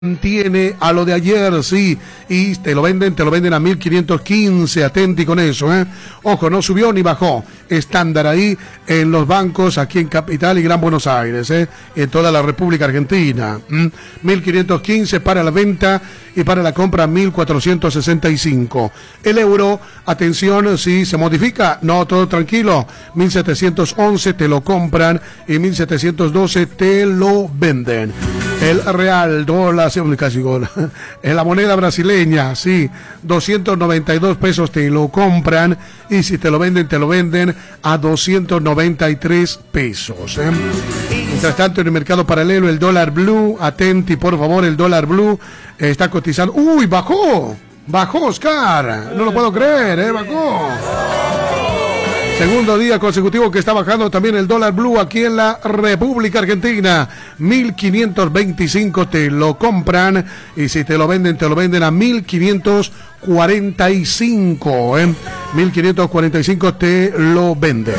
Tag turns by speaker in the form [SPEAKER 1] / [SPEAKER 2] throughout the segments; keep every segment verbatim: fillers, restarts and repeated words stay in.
[SPEAKER 1] Tiene a lo de ayer, sí, y te lo venden, te lo venden a mil quinientos quince, atenti con eso, ¿eh? Ojo, no subió ni bajó, estándar ahí en los bancos aquí en Capital y Gran Buenos Aires, ¿eh? En toda la República Argentina, ¿Mm? mil quinientos quince para la venta y para la compra mil cuatrocientos sesenta y cinco. El euro, atención, si se modifica, no, todo tranquilo, mil setecientos once te lo compran y mil setecientos doce te lo venden. El real, dólar, casi gol, en la moneda brasileña, sí, doscientos noventa y dos pesos te lo compran y si te lo venden, te lo venden a doscientos noventa y tres pesos. ¿eh? Mientras tanto, en el mercado paralelo, el dólar blue, atenti por favor, el dólar blue eh, está cotizando. ¡Uy, bajó! Bajó, Oscar, no lo puedo creer, ¿eh? Bajó. Segundo día consecutivo que está bajando también el dólar blue aquí en la República Argentina. mil quinientos veinticinco te lo compran y si te lo venden, te lo venden a mil quinientos cuarenta y cinco. ¿eh? mil quinientos cuarenta y cinco te lo venden.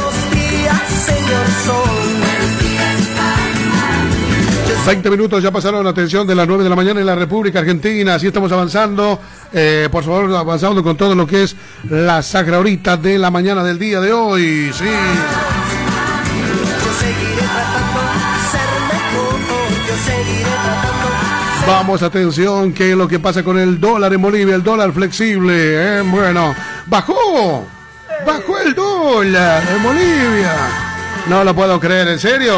[SPEAKER 1] veinte minutos ya pasaron, atención, de las nueve de la mañana en la República Argentina. Así estamos avanzando, eh, por favor, avanzando con todo lo que es la sacra horita de la mañana del día de hoy. Sí. Vamos, atención, ¿qué es lo que pasa con el dólar en Bolivia? El dólar flexible, ¿eh? Bueno, bajó, bajó el dólar en Bolivia. No lo puedo creer, ¿en serio?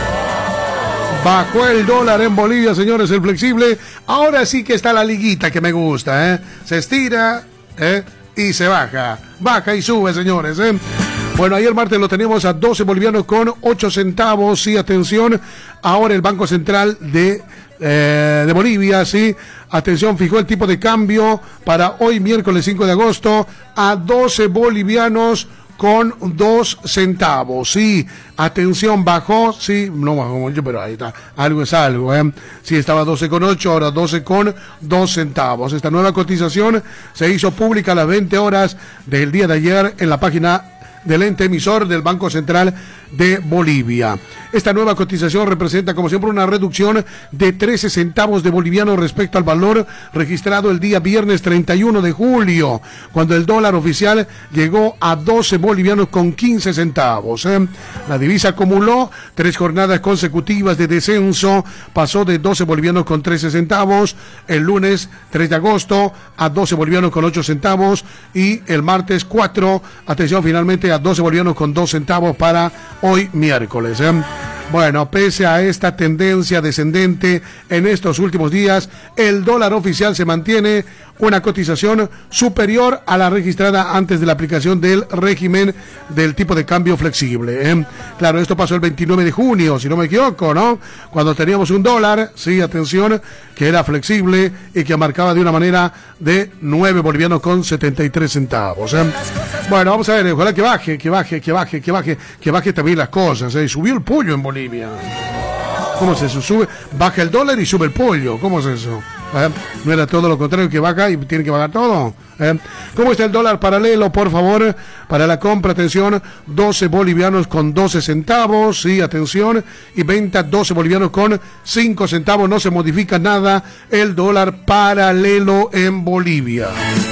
[SPEAKER 1] Bajó el dólar en Bolivia, señores, el flexible. Ahora sí que está la liguita que me gusta, ¿eh? Se estira, ¿eh? Y se baja. Baja y sube, señores, ¿eh? Bueno, ayer martes lo teníamos a doce bolivianos con ocho centavos. Sí, atención. Ahora el Banco Central de, eh, de Bolivia, sí. Atención, fijó el tipo de cambio para hoy, miércoles cinco de agosto, a doce bolivianos con dos centavos, sí, atención, bajó, sí, no bajó mucho, pero ahí está, algo es algo, ¿eh? Sí, estaba doce con ocho, ahora doce con dos centavos. Esta nueva cotización se hizo pública a las veinte horas del día de ayer en la página del ente emisor del Banco Central de Bolivia. Esta nueva cotización representa, como siempre, una reducción de trece centavos de boliviano respecto al valor registrado el día viernes treinta y uno de julio, cuando el dólar oficial llegó a doce bolivianos con quince centavos. ¿eh? La divisa acumuló tres jornadas consecutivas de descenso, pasó de doce bolivianos con trece centavos el lunes tres de agosto a doce bolivianos con ocho centavos y el martes cuatro, atención, finalmente a doce bolivianos con dos centavos para hoy miércoles. ¿eh? Bueno, pese a esta tendencia descendente en estos últimos días, el dólar oficial se mantiene una cotización superior a la registrada antes de la aplicación del régimen del tipo de cambio flexible. ¿eh? Claro, esto pasó el veintinueve de junio, si no me equivoco, ¿no? Cuando teníamos un dólar, sí, atención, que era flexible y que marcaba de una manera de nueve bolivianos con setenta y tres centavos. ¿eh? Bueno, vamos a ver, ojalá que baje, que baje, que baje, que baje, que baje también las cosas. ¿eh? Subió el pollo en Bolivia. ¿Cómo es eso? Sube, baja el dólar y sube el pollo. ¿Cómo es eso? ¿Eh? ¿No era todo lo contrario, que baja y tiene que bajar todo? ¿Eh? ¿Cómo está el dólar paralelo, por favor? Para la compra, atención, doce bolivianos con doce centavos, sí, atención, y venta doce bolivianos con cinco centavos, no se modifica nada el dólar paralelo en Bolivia.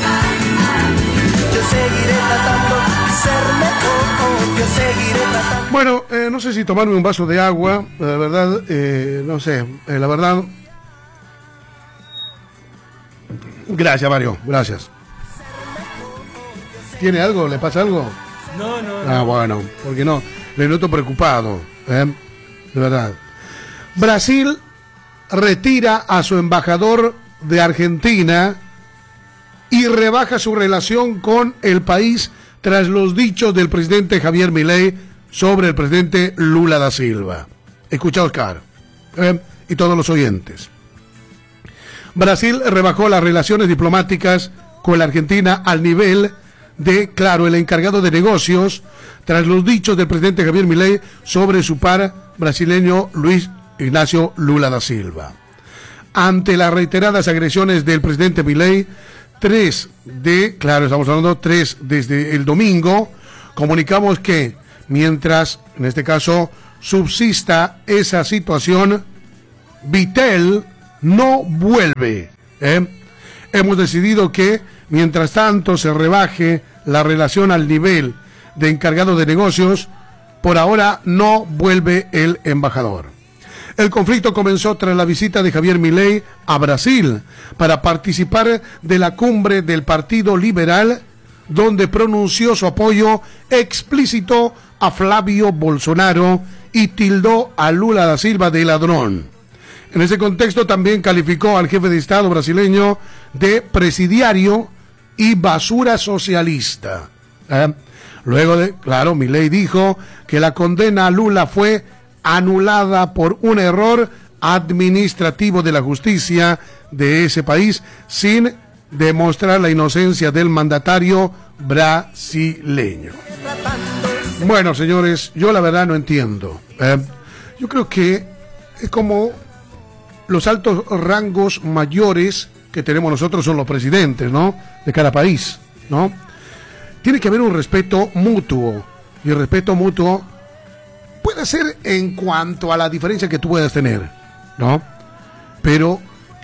[SPEAKER 1] Yo seguiré tratando de ser mejor, yo seguiré tratando. Bueno, eh, no sé si tomarme un vaso de agua, la verdad, eh, no sé, eh, la verdad. Gracias, Mario, gracias. ¿Tiene algo? ¿Le pasa algo?
[SPEAKER 2] No, no,
[SPEAKER 1] Ah,
[SPEAKER 2] no.
[SPEAKER 1] bueno, porque no, le noto preocupado, ¿eh? De verdad. Brasil retira a su embajador de Argentina y rebaja su relación con el país tras los dichos del presidente Javier Milei sobre el presidente Lula da Silva. Escucha, Oscar, ¿eh? Y todos los oyentes. Brasil rebajó las relaciones diplomáticas con la Argentina al nivel de, claro, el encargado de negocios, tras los dichos del presidente Javier Milei sobre su par brasileño Luis Ignacio Lula da Silva. Ante las reiteradas agresiones del presidente Milei, tres de, claro, estamos hablando tres desde el domingo, comunicamos que mientras, en este caso, subsista esa situación, Vitel no vuelve. ¿eh? Hemos decidido que, mientras tanto, se rebaje la relación al nivel de encargado de negocios. Por ahora no vuelve el embajador. El conflicto comenzó tras la visita de Javier Milei a Brasil para participar de la cumbre del Partido Liberal, donde pronunció su apoyo explícito a Flávio Bolsonaro y tildó a Lula da Silva de ladrón. En ese contexto también calificó al jefe de Estado brasileño de presidiario y basura socialista. ¿Eh? Luego de, claro, Milei dijo que la condena a Lula fue anulada por un error administrativo de la justicia de ese país, sin demostrar la inocencia del mandatario brasileño. Bueno, señores, yo la verdad no entiendo. ¿eh? Yo creo que es como los altos rangos mayores que tenemos nosotros son los presidentes, ¿no? De cada país, ¿no? Tiene que haber un respeto mutuo, y el respeto mutuo puede ser en cuanto a la diferencia que tú puedas tener, ¿no? Pero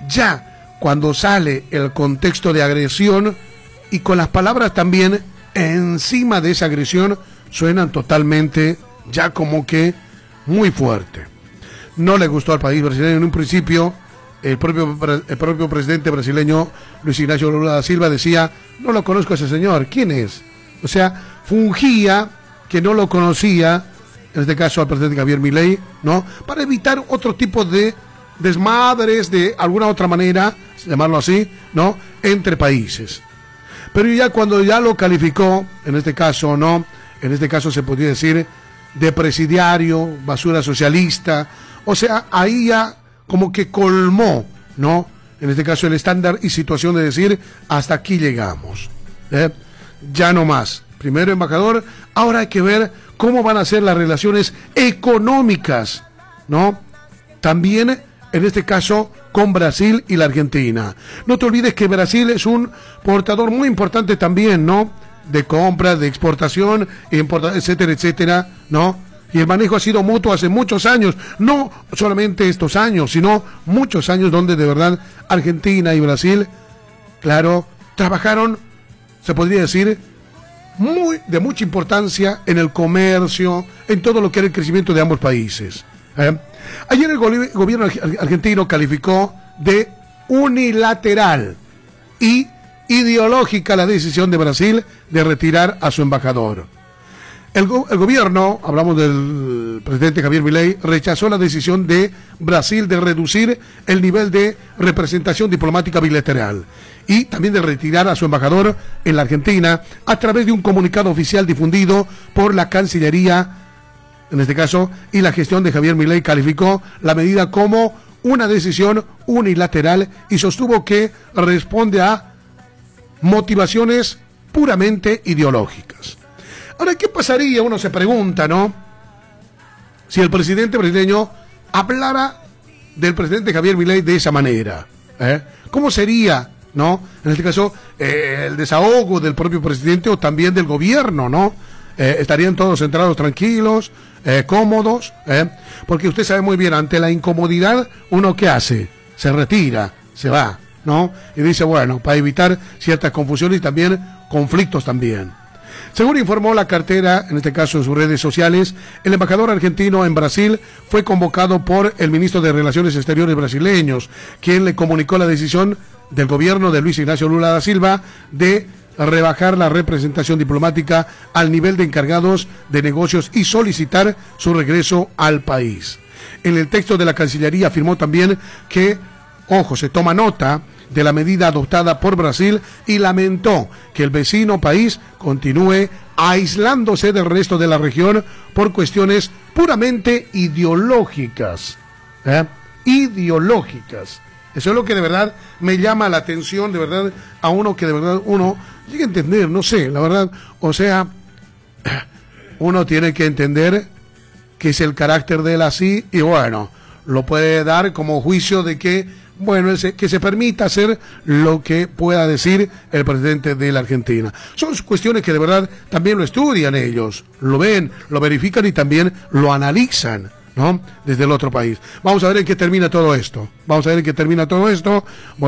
[SPEAKER 1] ya cuando sale el contexto de agresión y con las palabras también encima de esa agresión suenan totalmente ya como que muy fuerte. No le gustó al país brasileño en un principio. El propio, el propio presidente brasileño Luis Ignacio Lula da Silva decía: no lo conozco a ese señor, ¿quién es? O sea, fungía que no lo conocía, en este caso al presidente Javier Milei, ¿no? Para evitar otro tipo de desmadres de alguna otra manera, llamarlo así, ¿no? Entre países. Pero ya cuando ya lo calificó, en este caso, ¿no? En este caso se podría decir de presidiario, basura socialista, o sea, ahí ya como que colmó, ¿no? En este caso el estándar y situación de decir, hasta aquí llegamos. ¿eh? Ya no más. Primero embajador, ahora hay que ver cómo van a ser las relaciones económicas, ¿no? También, en este caso, con Brasil y la Argentina. No te olvides que Brasil es un portador muy importante también, ¿no? De compra, de exportación, etcétera, etcétera, ¿no? Y el manejo ha sido mutuo hace muchos años, no solamente estos años, sino muchos años donde de verdad Argentina y Brasil, claro, trabajaron, se podría decir, muy de mucha importancia en el comercio, en todo lo que era el crecimiento de ambos países. ¿eh? Ayer el go- gobierno argentino calificó de unilateral y ideológica la decisión de Brasil de retirar a su embajador. El, go- el gobierno, hablamos del presidente Javier Milei, rechazó la decisión de Brasil de reducir el nivel de representación diplomática bilateral y también de retirar a su embajador en la Argentina a través de un comunicado oficial difundido por la Cancillería, en este caso, y la gestión de Javier Milei calificó la medida como una decisión unilateral y sostuvo que responde a motivaciones puramente ideológicas. Ahora, ¿qué pasaría? Uno se pregunta, ¿no? Si el presidente brasileño hablara del presidente Javier Milei de esa manera. ¿eh? ¿Cómo sería, no? En este caso, eh, el desahogo del propio presidente o también del gobierno, ¿no? Eh, estarían todos centrados, tranquilos, eh, cómodos, ¿eh? Porque usted sabe muy bien, ante la incomodidad, ¿uno qué hace? Se retira, se va, ¿no? Y dice, bueno, para evitar ciertas confusiones y también conflictos también. Según informó la cartera, en este caso en sus redes sociales, el embajador argentino en Brasil fue convocado por el ministro de Relaciones Exteriores brasileños, quien le comunicó la decisión del gobierno de Luis Ignacio Lula da Silva de rebajar la representación diplomática al nivel de encargados de negocios y solicitar su regreso al país. En el texto de la Cancillería afirmó también que, ojo, se toma nota de la medida adoptada por Brasil y lamentó que el vecino país continúe aislándose del resto de la región por cuestiones puramente ideológicas. ¿eh? Ideológicas. Eso es lo que de verdad me llama la atención, de verdad, a uno que de verdad uno llega a entender, no sé, la verdad, o sea, uno tiene que entender que es el carácter de él así y bueno, lo puede dar como juicio de que bueno, ese, que se permita hacer lo que pueda decir el presidente de la Argentina. Son cuestiones que de verdad también lo estudian ellos, lo ven, lo verifican y también lo analizan. ¿no? Desde el otro país. Vamos a ver en qué termina todo esto. Vamos a ver en qué termina todo esto. Bueno,